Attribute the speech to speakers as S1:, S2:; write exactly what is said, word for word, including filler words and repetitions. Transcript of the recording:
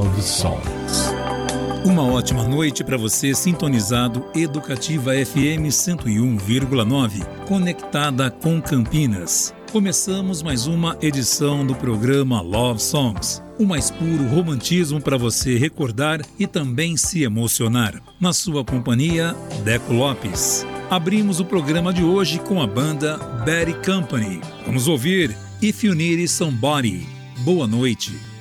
S1: Love Songs.
S2: Uma ótima noite para você sintonizado Educativa F M cento e um vírgula nove, conectada com Campinas. Começamos mais uma edição do programa Love Songs, o mais puro romantismo para você recordar e também se emocionar. Na sua companhia, Deco Lopes. Abrimos o programa de hoje com a banda Bad Company. Vamos ouvir If You Need Somebody. Boa noite.